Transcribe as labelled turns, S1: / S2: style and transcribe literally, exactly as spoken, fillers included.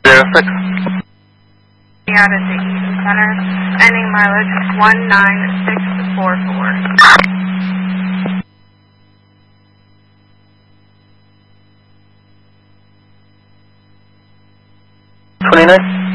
S1: zero six.
S2: Out at the Eaton Center, ending mileage one nine six four four.
S1: twenty-nine.